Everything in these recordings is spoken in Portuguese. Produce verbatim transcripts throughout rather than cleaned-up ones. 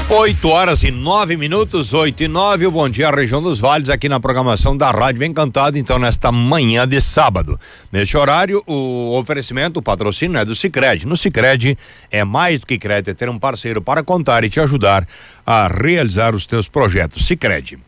oito horas e nove minutos, oito e nove, o Bom Dia Região dos Vales aqui na programação da Rádio Vem Cantado, então nesta manhã de sábado. Neste horário, o oferecimento, o patrocínio é do Sicredi. No Sicredi é mais do que crédito, é ter um parceiro para contar e te ajudar a realizar os teus projetos. Sicredi.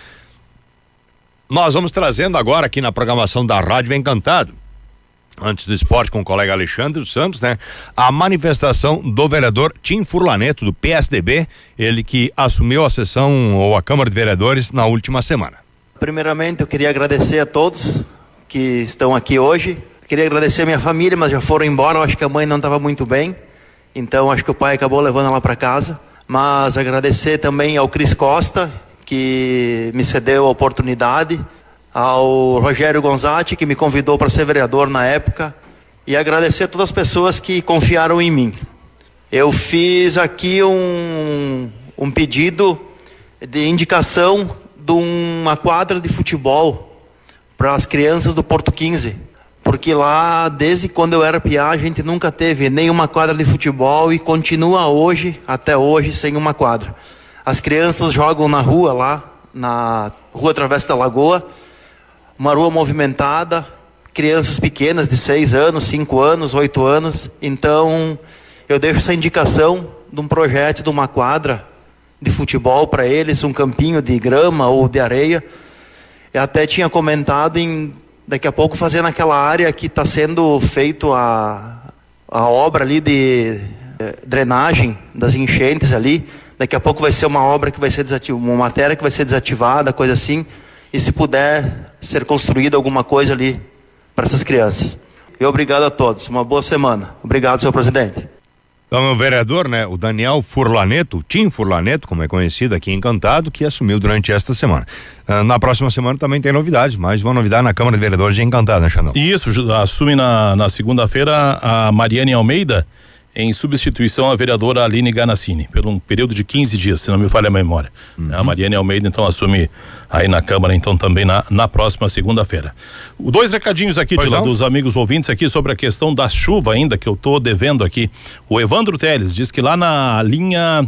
Nós vamos trazendo agora aqui na programação da Rádio Vem Cantado, antes do esporte com o colega Alexandre dos Santos, né? A manifestação do vereador Tim Furlaneto, do P S D B, ele que assumiu a sessão ou a Câmara de Vereadores na última semana. Primeiramente, eu queria agradecer a todos que estão aqui hoje. Queria agradecer a minha família, mas já foram embora. Eu acho que a mãe não estava muito bem, então acho que o pai acabou levando ela para casa. Mas agradecer também ao Cris Costa, que me cedeu a oportunidade, ao Rogério Gonzatti, que me convidou para ser vereador na época, e agradecer a todas as pessoas que confiaram em mim. Eu fiz aqui um, um pedido de indicação de uma quadra de futebol para as crianças do Porto quinze, porque lá, desde quando eu era piá, a gente nunca teve nenhuma quadra de futebol e continua hoje, até hoje, sem uma quadra. As crianças jogam na rua lá, na Rua Travessa da Lagoa, uma rua movimentada, crianças pequenas de seis anos, cinco anos, oito anos. Então eu deixo essa indicação de um projeto de uma quadra de futebol para eles, um campinho de grama ou de areia. Eu até tinha comentado em daqui a pouco fazer naquela área que está sendo feito a, a obra ali de eh, drenagem das enchentes ali. Daqui a pouco vai ser uma obra que vai ser desativada, uma matéria que vai ser desativada, coisa assim. E se puder ser construída alguma coisa ali para essas crianças. E obrigado a todos. Uma boa semana. Obrigado, senhor presidente. Então, o vereador, né, o Daniel Furlaneto, o Tim Furlaneto, como é conhecido aqui em Encantado, que assumiu durante esta semana. Uh, na próxima semana também tem novidades, mais uma novidade na Câmara de Vereadores de Encantado, né, Xandão? Isso, assume na, na segunda-feira a Mariane Almeida, em substituição à vereadora Aline Ganassini, por um período de quinze dias, se não me falha a memória. Uhum. A Mariane Almeida, então, assume aí na Câmara, então, também na, na próxima segunda-feira. Dois recadinhos aqui, Tila, dos amigos ouvintes aqui sobre a questão da chuva ainda, que eu tô devendo aqui. O Evandro Teles diz que lá na linha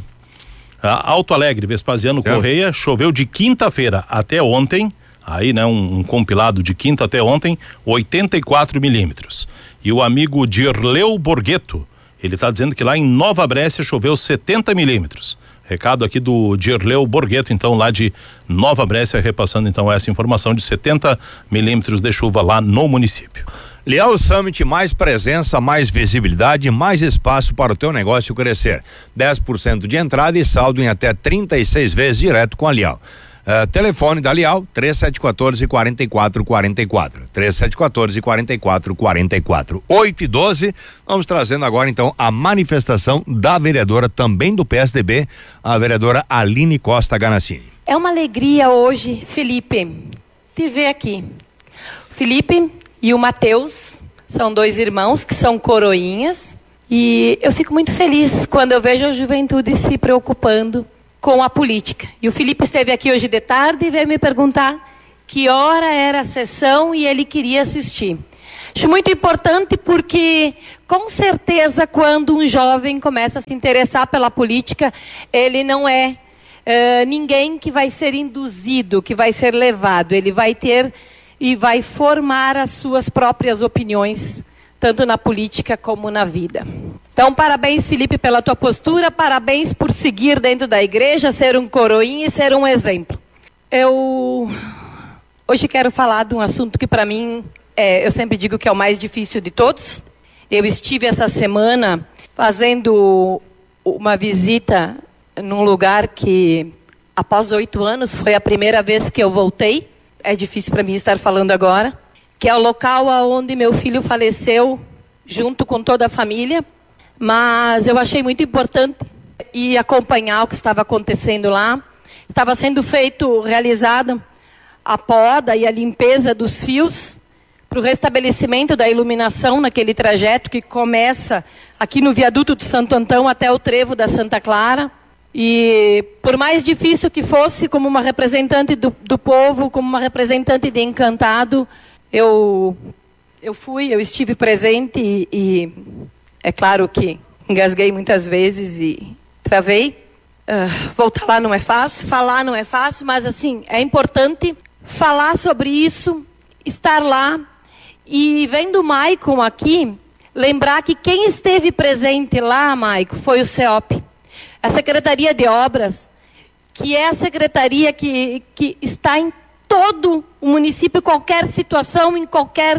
Alto Alegre, Vespasiano é. Correia, choveu de quinta-feira até ontem, aí, né, um, um compilado de quinta até ontem, oitenta e quatro milímetros. E o amigo Dirleu Borghetto, ele está dizendo que lá em Nova Brécia choveu setenta milímetros. Recado aqui do Dirleu Borghetto, então, lá de Nova Brécia, repassando então essa informação de setenta milímetros de chuva lá no município. Lial Summit, mais presença, mais visibilidade, mais espaço para o teu negócio crescer. dez por cento de entrada e saldo em até trinta e seis vezes direto com a Lial. Uh, telefone da Lial, três sete um quatro, quatro quatro quatro quatro. três sete um quatro, quatro quatro quatro quatro. oito e doze, vamos trazendo agora então a manifestação da vereadora também do P S D B, a vereadora Aline Costa Ganassini. É uma alegria hoje, Felipe, te ver aqui. O Felipe e o Matheus são dois irmãos que são coroinhas e eu fico muito feliz quando eu vejo a juventude se preocupando com a política. E o Felipe esteve aqui hoje de tarde e veio me perguntar que hora era a sessão e ele queria assistir. Acho muito importante porque, com certeza, quando um jovem começa a se interessar pela política, ele não é uh, ninguém que vai ser induzido, que vai ser levado. Ele vai ter e vai formar as suas próprias opiniões, tanto na política como na vida. Então, parabéns, Felipe, pela tua postura, parabéns por seguir dentro da igreja, ser um coroinha e ser um exemplo. Eu hoje quero falar de um assunto que para mim, é, eu sempre digo que é o mais difícil de todos. Eu estive essa semana fazendo uma visita num lugar que, após oito anos, foi a primeira vez que eu voltei. É difícil para mim estar falando agora. Que é o local onde meu filho faleceu, junto com toda a família. Mas eu achei muito importante ir acompanhar o que estava acontecendo lá. Estava sendo feito, realizada a poda e a limpeza dos fios para o restabelecimento da iluminação naquele trajeto que começa aqui no viaduto do Santo Antão até o trevo da Santa Clara. E por mais difícil que fosse, como uma representante do, do povo, como uma representante de Encantado, eu, eu fui, eu estive presente e, e é claro que engasguei muitas vezes e travei, uh, voltar lá não é fácil, falar não é fácil, mas assim, é importante falar sobre isso, estar lá e vendo o Maicon aqui, lembrar que quem esteve presente lá, Maicon, foi o C E O P, a Secretaria de Obras, que é a secretaria que, que está em todo o município, qualquer situação, em qualquer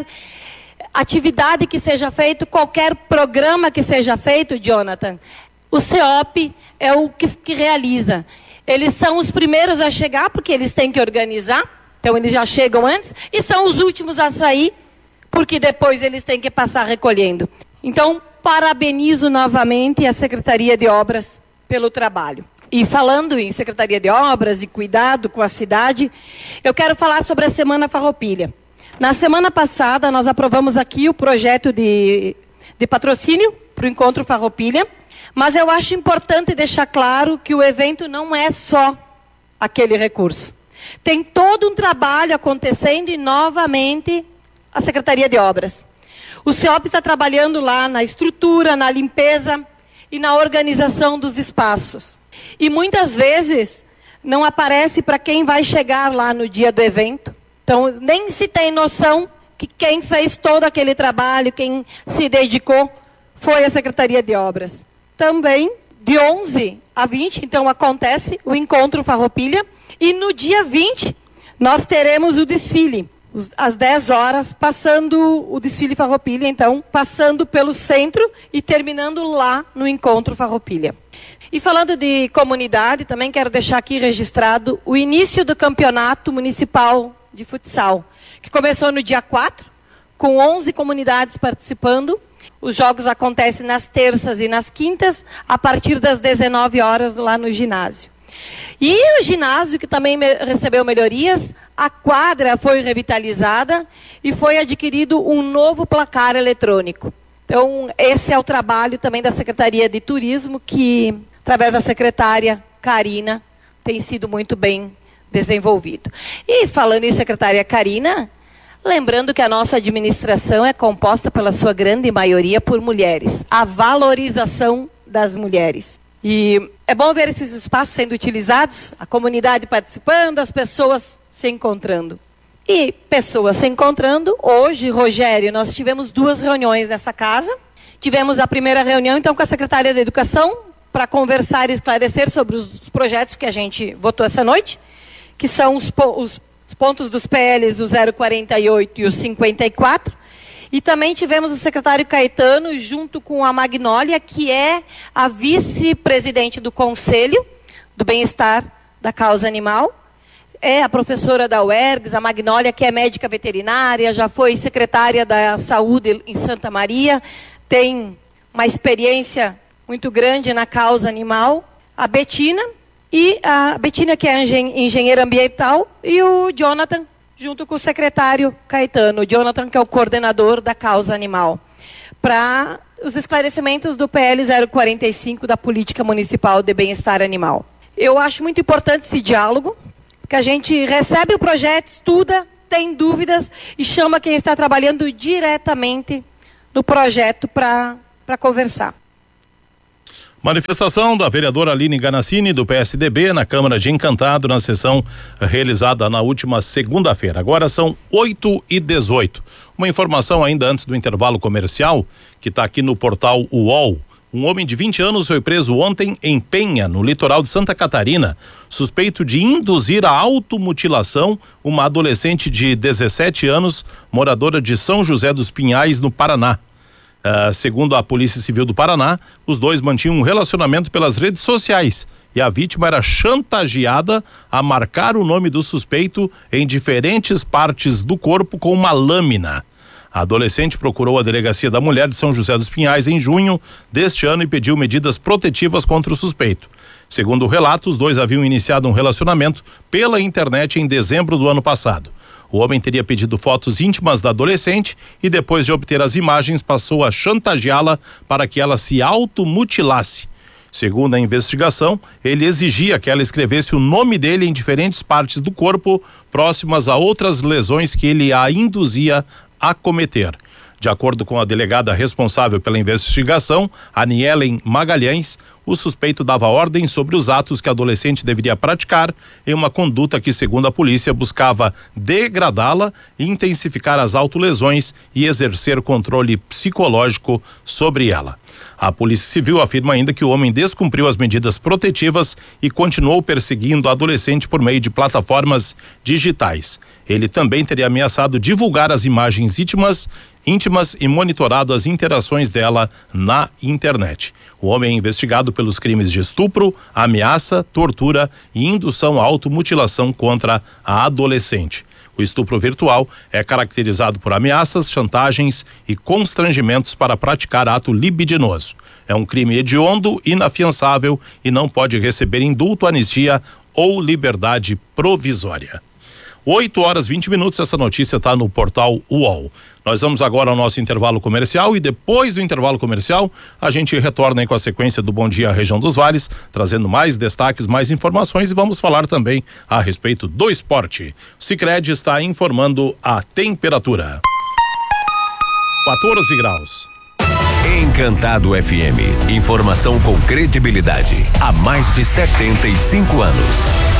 atividade que seja feita, qualquer programa que seja feito, Jonathan, o C E O P é o que, que realiza. Eles são os primeiros a chegar, porque eles têm que organizar, então eles já chegam antes, e são os últimos a sair, porque depois eles têm que passar recolhendo. Então, parabenizo novamente a Secretaria de Obras pelo trabalho. E falando em Secretaria de Obras e cuidado com a cidade, eu quero falar sobre a Semana Farroupilha. Na semana passada, nós aprovamos aqui o projeto de, de patrocínio para o Encontro Farroupilha, mas eu acho importante deixar claro que o evento não é só aquele recurso. Tem todo um trabalho acontecendo e, novamente, a Secretaria de Obras. O C E O P está trabalhando lá na estrutura, na limpeza e na organização dos espaços. E muitas vezes não aparece para quem vai chegar lá no dia do evento. Então, nem se tem noção que quem fez todo aquele trabalho, quem se dedicou, foi a Secretaria de Obras. Também, de onze a vinte, então, acontece o Encontro Farroupilha. E no dia vinte, nós teremos o desfile, às dez horas, passando o desfile Farroupilha, então, passando pelo centro e terminando lá no Encontro Farroupilha. E falando de comunidade, também quero deixar aqui registrado o início do Campeonato Municipal de Futsal, que começou no dia quatro, com onze comunidades participando. Os jogos acontecem nas terças e nas quintas, a partir das dezenove horas, lá no ginásio. E o ginásio, que também me- recebeu melhorias, a quadra foi revitalizada e foi adquirido um novo placar eletrônico. Então, esse é o trabalho também da Secretaria de Turismo, que, através da secretária Karina, tem sido muito bem desenvolvido. E falando em secretária Karina, lembrando que a nossa administração é composta pela sua grande maioria por mulheres. A valorização das mulheres. E é bom ver esses espaços sendo utilizados, a comunidade participando, as pessoas se encontrando. E pessoas se encontrando, hoje, Rogério, nós tivemos duas reuniões nessa casa. Tivemos a primeira reunião, então, com a secretária da Educação, para conversar e esclarecer sobre os projetos que a gente votou essa noite, que são os, po- os pontos dos P Ls, o zero quarenta e oito e o cinquenta e quatro. E também tivemos o secretário Caetano, junto com a Magnólia, que é a vice-presidente do Conselho do Bem-Estar da Causa Animal. É a professora da U E R G S, a Magnólia, que é médica veterinária, já foi secretária da Saúde em Santa Maria, tem uma experiência muito grande na causa animal. A Betina, e a Betina, que é engen- engenheira ambiental, e o Jonathan, junto com o secretário Caetano. O Jonathan, que é o coordenador da causa animal, para os esclarecimentos do P L zero quarenta e cinco da Política Municipal de Bem-Estar Animal. Eu acho muito importante esse diálogo, porque a gente recebe o projeto, estuda, tem dúvidas e chama quem está trabalhando diretamente no projeto para para conversar. Manifestação da vereadora Aline Ganassini, do P S D B, na Câmara de Encantado, na sessão realizada na última segunda-feira. Agora são oito e dezoito. Uma informação ainda antes do intervalo comercial, que está aqui no portal U O L. Um homem de vinte anos foi preso ontem em Penha, no litoral de Santa Catarina, suspeito de induzir a automutilação uma adolescente de dezessete anos, moradora de São José dos Pinhais, no Paraná. Uh, segundo a Polícia Civil do Paraná, os dois mantinham um relacionamento pelas redes sociais e a vítima era chantageada a marcar o nome do suspeito em diferentes partes do corpo com uma lâmina. A adolescente procurou a Delegacia da Mulher de São José dos Pinhais em junho deste ano e pediu medidas protetivas contra o suspeito. Segundo o relato, os dois haviam iniciado um relacionamento pela internet em dezembro do ano passado. O homem teria pedido fotos íntimas da adolescente e, depois de obter as imagens, passou a chantageá-la para que ela se automutilasse. Segundo a investigação, ele exigia que ela escrevesse o nome dele em diferentes partes do corpo, próximas a outras lesões que ele a induzia a cometer. De acordo com a delegada responsável pela investigação, Anielen Magalhães, o suspeito dava ordem sobre os atos que a adolescente deveria praticar em uma conduta que, segundo a polícia, buscava degradá-la, intensificar as autolesões e exercer controle psicológico sobre ela. A Polícia Civil afirma ainda que o homem descumpriu as medidas protetivas e continuou perseguindo a adolescente por meio de plataformas digitais. Ele também teria ameaçado divulgar as imagens íntimas, íntimas e monitorado as interações dela na internet. O homem é investigado pelos crimes de estupro, ameaça, tortura e indução à automutilação contra a adolescente. O estupro virtual é caracterizado por ameaças, chantagens e constrangimentos para praticar ato libidinoso. É um crime hediondo, inafiançável e não pode receber indulto, anistia ou liberdade provisória. oito horas e vinte minutos, essa notícia está no portal U O L. Nós vamos agora ao nosso intervalo comercial e depois do intervalo comercial a gente retorna aí com a sequência do Bom Dia Região dos Vales, trazendo mais destaques, mais informações e vamos falar também a respeito do esporte. O Sicredi está informando a temperatura. quatorze graus. Encantado F M, informação com credibilidade há mais de setenta e cinco anos.